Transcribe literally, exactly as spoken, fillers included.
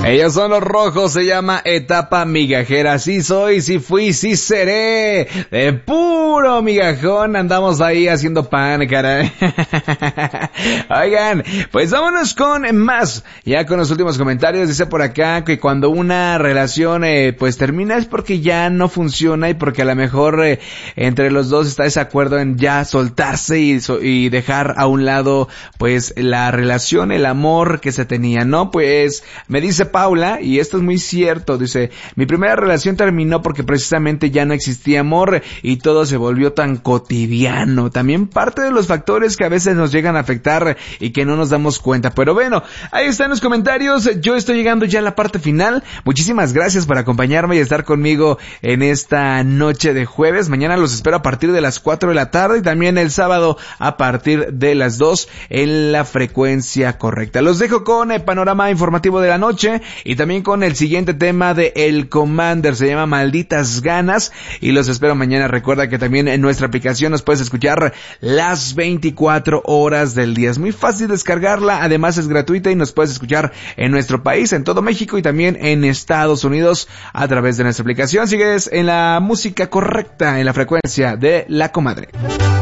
Ellos son los Rojos, se llama Etapa Migajera. Sí soy, sí fui, sí seré. De puro migajón andamos ahí haciendo pan, caray. Oigan, pues vámonos con más. Ya con los últimos comentarios, dice por acá que cuando una relación eh, pues termina es porque ya no funciona y porque a lo mejor eh, entre los dos está desacuerdo en ya soltarse y, so, y dejar a un lado pues la relación, el amor que se tenía, ¿no? Pues me dice Paula, y esto es muy cierto, dice, mi primera relación terminó porque precisamente ya no existía amor y todo se volvió tan cotidiano. También parte de los factores que a veces nos llegan a afectar y que no nos damos cuenta. Pero bueno, ahí están los comentarios. Yo estoy llegando ya a la parte final. Muchísimas gracias por acompañarme y estar conmigo en esta noche de jueves. Mañana los espero a partir de las cuatro de la tarde y también el sábado a partir de las dos en la frecuencia correcta. Los dejo con el panorama informativo de la noche y también con el siguiente tema de El Commander. Se llama Malditas Ganas y los espero mañana. Recuerda que también en nuestra aplicación nos puedes escuchar las veinticuatro horas del día. Es muy fácil descargarla, además es gratuita y nos puedes escuchar en nuestro país, en todo México y también en Estados Unidos a través de nuestra aplicación. Sigues en la música correcta, en la frecuencia de La Comadre.